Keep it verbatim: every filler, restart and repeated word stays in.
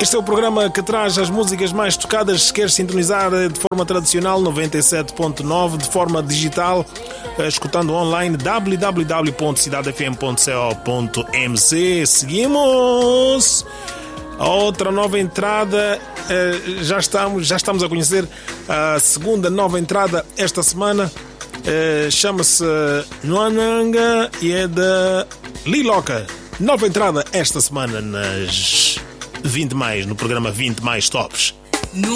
Este é o programa que traz as músicas mais tocadas. Se queres sintonizar de forma tradicional, noventa e sete ponto nove, de forma digital, escutando online, w w w ponto cidade f m ponto co ponto m c. Seguimos! A outra nova entrada, já estamos, já estamos a conhecer a segunda nova entrada esta semana. Chama-se Nuananga e é da Liloca. Nova entrada esta semana nas vinte mais, no programa vinte mais Tops.